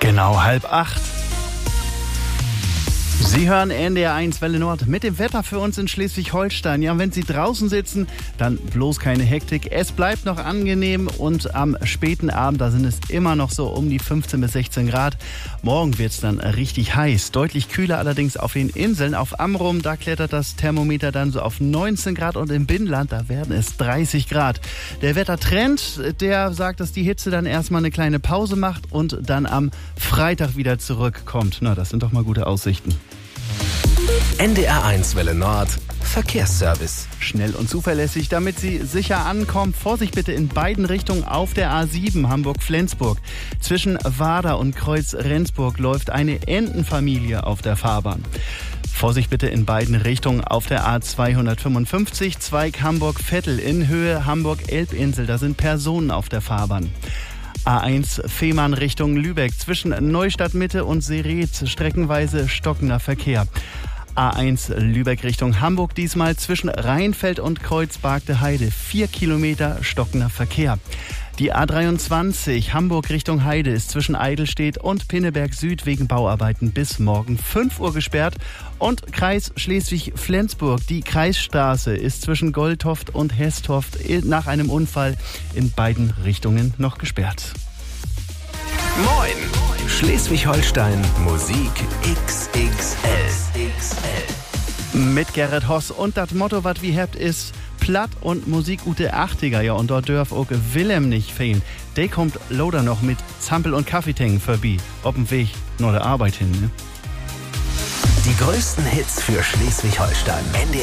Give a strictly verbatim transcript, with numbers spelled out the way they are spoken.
Genau halb acht. Sie hören N D R eins Welle Nord mit dem Wetter für uns in Schleswig-Holstein. Ja, wenn Sie draußen sitzen, dann bloß keine Hektik. Es bleibt noch angenehm und am späten Abend, da sind es immer noch so um die fünfzehn bis sechzehn Grad. Morgen wird es dann richtig heiß. Deutlich kühler allerdings auf den Inseln. Auf Amrum, da klettert das Thermometer dann so auf neunzehn Grad und im Binnenland, da werden es dreißig Grad. Der Wettertrend, der sagt, dass die Hitze dann erstmal eine kleine Pause macht und dann am Freitag wieder zurückkommt. Na, das sind doch mal gute Aussichten. N D R eins Welle Nord Verkehrsservice. Schnell und zuverlässig, damit Sie sicher ankommen. Vorsicht bitte in beiden Richtungen auf der A sieben Hamburg-Flensburg. Zwischen Wader und Kreuz-Rendsburg läuft eine Entenfamilie auf der Fahrbahn. Vorsicht bitte in beiden Richtungen auf der A zweihundertfünfundfünfzig, Zweig Hamburg-Vettel in Höhe Hamburg-Elbinsel. Da sind Personen auf der Fahrbahn. A eins Fehmarn Richtung Lübeck zwischen Neustadt Mitte und Seretz streckenweise stockender Verkehr. A eins Lübeck Richtung Hamburg diesmal zwischen Rheinfeld und Kreuzbargte Heide. Vier Kilometer stockender Verkehr. Die A dreiundzwanzig Hamburg Richtung Heide ist zwischen Eidelstedt und Pinneberg Süd wegen Bauarbeiten bis morgen fünf Uhr gesperrt. Und Kreis Schleswig-Flensburg, die Kreisstraße ist zwischen Goldhoft und Hesthofft nach einem Unfall in beiden Richtungen noch gesperrt. Moin! Schleswig-Holstein Musik X X L. Mit Gerrit Hoss und das Motto, was wir habt, ist Platt und Musik ute achtziger. Ja, und dort dürf auch Willem nicht fehlen. Der kommt Loder noch mit Zampel und Kaffeetängen vorbei. Auf dem Weg nach der Arbeit hin, ne? Die größten Hits für Schleswig-Holstein.